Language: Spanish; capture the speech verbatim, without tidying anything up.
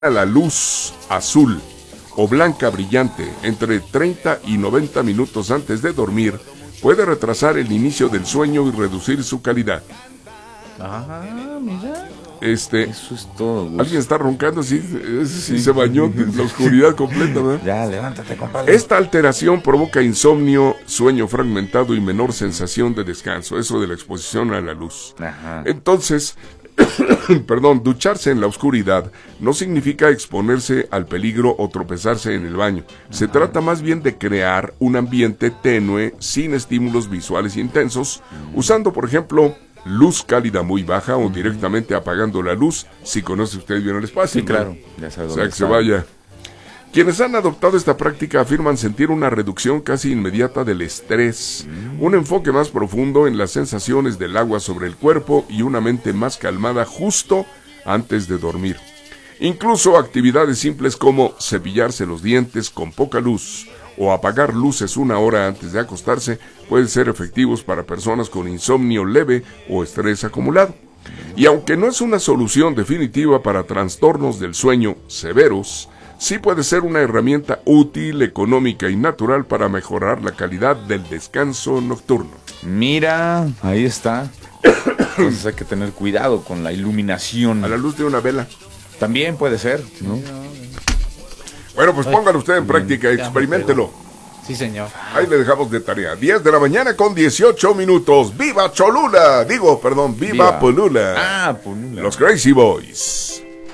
la luz azul o blanca brillante entre treinta y noventa minutos antes de dormir puede retrasar el inicio del sueño y reducir su calidad. Ah, mira. Este, Eso es todo, Gus. alguien está roncando, sí, sí, Sí. se bañó en la oscuridad completa, ¿verdad? Ya, levántate, compadre. Esta alteración provoca insomnio, sueño fragmentado y menor sensación de descanso, eso de la exposición a la luz. Ajá. Entonces, perdón, ducharse en la oscuridad no significa exponerse al peligro o tropezarse en el baño. Se Ajá. trata más bien de crear un ambiente tenue sin estímulos visuales intensos, usando, por ejemplo, luz cálida muy baja o directamente apagando la luz, si conoce usted bien el espacio. Sí, ¿no? claro. Ya sabe O dónde sea, que se está. vaya. Quienes han adoptado esta práctica afirman sentir una reducción casi inmediata del estrés, mm. un enfoque más profundo en las sensaciones del agua sobre el cuerpo y una mente más calmada justo antes de dormir. Incluso actividades simples como cepillarse los dientes con poca luz o apagar luces una hora antes de acostarse pueden ser efectivos para personas con insomnio leve o estrés acumulado. Y aunque no es una solución definitiva para trastornos del sueño severos, sí puede ser una herramienta útil, económica y natural para mejorar la calidad del descanso nocturno. Mira, ahí está. Entonces hay que tener cuidado con la iluminación. A la luz de una vela. También puede ser, ¿no? Bueno, pues póngalo usted en práctica, experiméntelo. Sí, señor. Ahí le dejamos de tarea. diez de la mañana con dieciocho minutos. ¡Viva Cholula! Digo, perdón, ¡Viva, Viva. Polula! Ah, Polula. Los Crazy Boys.